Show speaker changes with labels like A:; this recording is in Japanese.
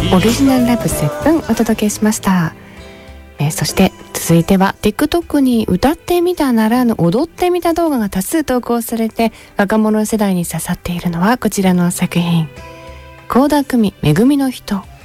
A: オリジナルラブ7分お届けしました。そして続いては TikTok に歌ってみたならぬ踊ってみた動画が多数投稿されて若者世代に刺さっているのはこちらの作品、倖田來未めぐみの人。